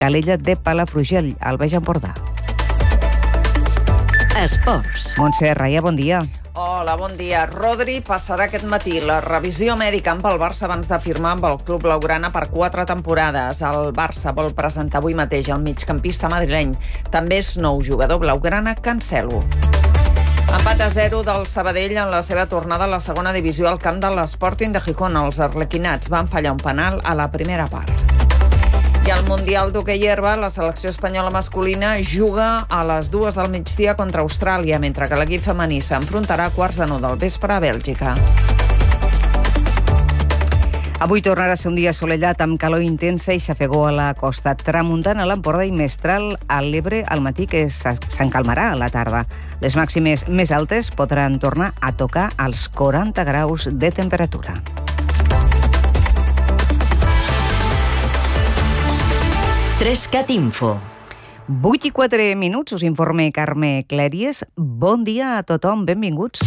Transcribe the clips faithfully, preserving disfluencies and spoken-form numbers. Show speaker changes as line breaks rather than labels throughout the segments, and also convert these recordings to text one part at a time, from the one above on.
Calella de Palafrugell, al Baix Empordà.
Esports.
Montse Raia, bon dia.
Hola, bon dia. Rodri passarà aquest matí la revisió mèdica amb el Barça abans de firmar amb el club blaugrana per quatre temporades. El Barça vol presentar avui mateix el migcampista madrileny. També és nou jugador blaugrana, Cancelo. Empat a zero del Sabadell en la seva tornada a la segona divisió al camp de l'Sporting de Gijón. Els arlequinats van fallar un penal a la primera part. I al Mundial d'Hoquei Herba, la selecció espanyola masculina juga a les dues del migdia contra Austràlia, mentre que l'equip femení s'enfrontarà a quarts de nou del vespre a Bèlgica.
Avui tornarà a ser un dia assolellat amb calor intensa i xafegó a la costa tramuntana, a l'Empordà i mestral a l'Ebre al matí, que s'encalmarà a la tarda. Les màximes més altes podran tornar a tocar als quaranta graus de temperatura.
Trescat Info.
vuit i quatre minuts, us informa Carme Clèries. Bon dia a tothom, benvinguts.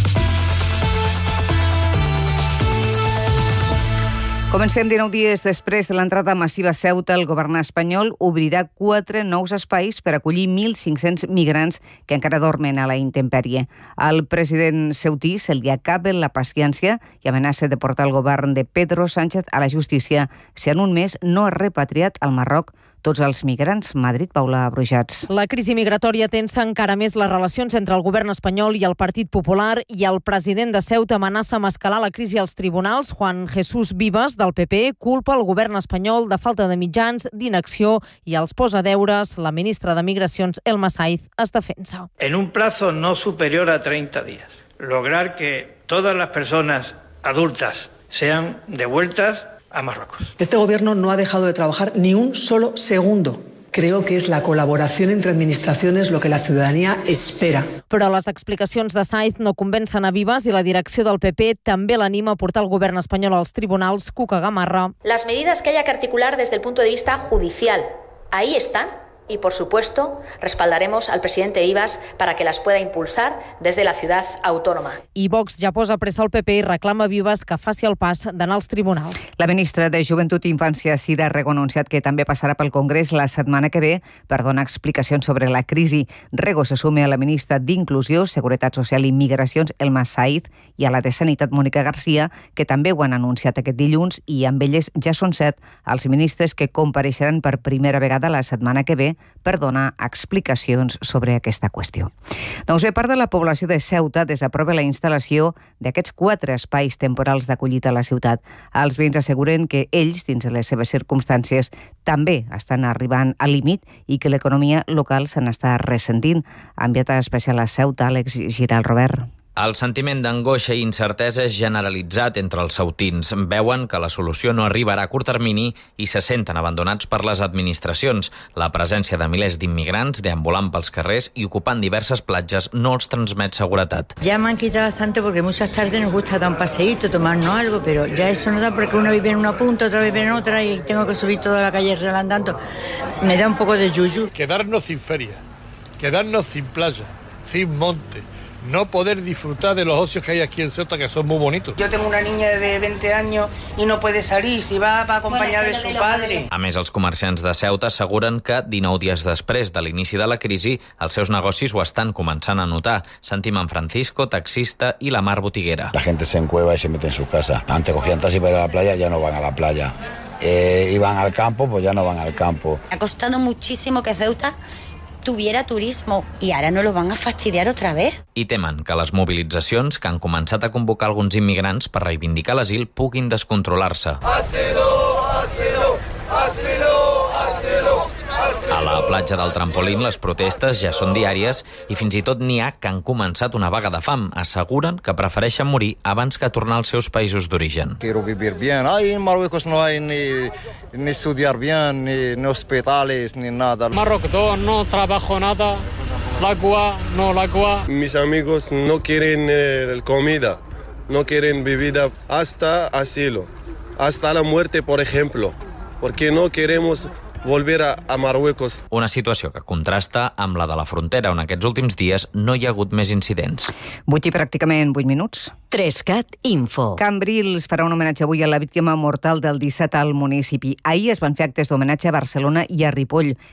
Comencem dinou dies després de l'entrada massiva a Ceuta. El govern espanyol obrirà quatre nous espais per acollir mil cinc-cents migrants que encara dormen a la intempèrie. Al president ceutí se li acaba la paciència i amenaça de portar el govern de Pedro Sánchez a la justícia si en un mes no ha repatriat al Marroc tots els migrants. Madrid, Paula Brujats.
La crisi migratòria tensa encara més les relacions entre el govern espanyol i el Partit Popular, i el president de Ceuta amenaça amb escalar la crisi als tribunals. Juan Jesús Vives, del P P, culpa el govern espanyol de falta de mitjans, d'inacció, i els posa deures. La ministra de Migracions, Elma Saiz, es defensa.
En un plazo no superior a treinta días, lograr que todas las personas adultas sean devueltas a Marruecos.
Este gobierno no ha dejado de trabajar ni un solo segundo. Creo que es la colaboración entre administraciones lo que la ciudadanía espera.
Però les explicacions de Saiz no convencen a Vives i la direcció del P P també l'anima a portar el govern espanyol als tribunals. Cuca Gamarra.
Las medidas que haya que articular desde el punto de vista judicial, ahí están. Y, por supuesto, respaldaremos al presidente Vives para que las pueda impulsar desde la ciudad autónoma.
I Vox ja posa pressa al P P i reclama a Vives que faci el pas d'anar als tribunals.
La ministra de Joventut i Infància, Cira Rego, ha anunciat que també passarà pel Congrés la setmana que ve per donar explicacions sobre la crisi. Rego se sume a la ministra d'Inclusió, Seguretat Social i Migracions, Elma Saiz, i a la de Sanitat, Mònica Garcia, que també ho han anunciat aquest dilluns, i amb elles ja són set els ministres que compareixeran per primera vegada la setmana que ve per donar explicacions sobre aquesta qüestió. Doncs bé, part de la població de Ceuta desaprova la instal·lació d'aquests quatre espais temporals d'acollida a la ciutat. Els veïns asseguren que ells, dins de les seves circumstàncies, també estan arribant al límit i que l'economia local se n'està ressentint. Enviat especial a Ceuta, Àlex Giral. Robert.
El sentiment d'angoixa i incertesa és generalitzat entre els ceutins. Veuen que la solució no arribarà a curt termini i se senten abandonats per les administracions. La presència de milers d'immigrants deambulant pels carrers i ocupant diverses platges no els transmet seguretat.
Ya me han quitado bastante porque muchas tardes nos gusta dar un paseíto, tomarnos algo, pero ya eso no da porque uno vive en una punta, otra vive en otra y tengo que subir toda la calle real andando. Me da un poco de yuyu.
Quedarnos sin feria, quedarnos sin playa, sin monte. No poder disfrutar de los ocios que hay aquí en Ceuta, que son muy bonitos.
Yo tengo una niña de veinte años y no puede salir, si va va acompañar de su padre.
A més, els comerciants de Ceuta asseguren que dinou dies després de l'inici de la crisi, els seus negocis ho estan començant a notar. Sentim en Francisco, taxista, i la Mar, botiguera.
La gente se encueva y se mete en su casa. Antes cogían taxi para ir a la playa, ya no van a la playa. Eh, iban al campo, pues ya no van al campo.
Ha costado muchísimo que Ceuta tuviera turismo i ara no lo van a fastidiar otra vez.
I temen que les mobilitzacions que han començat a convocar alguns immigrants per reivindicar l'asil puguin descontrolar-se. A la platja del Trampolín les protestes ja són diàries i fins i tot n'hi ha que han començat una vaga de fam. Asseguren que prefereixen morir abans que tornar als seus països d'origen.
Quiero vivir bien. Ahí en Marruecos no hay ni, ni estudiar bien, ni, ni hospitales, ni nada.
Marruecos no trabajo nada, el agua, no el agua.
Mis amigos no quieren eh, comida, no quieren bebida hasta asilo, hasta la muerte, por ejemplo, porque no queremos volver a, a Marruecos.
Una situació que contrasta amb la de la frontera, on aquests últims dies no hi ha hagut més incidents.
vuit i pràcticament vuit minuts.
Trescat Info.
Cambrils farà un homenatge avui a la víctima mortal del disset al municipi. Ahir es van fer actes d'homenatge a Barcelona i a Ripoll.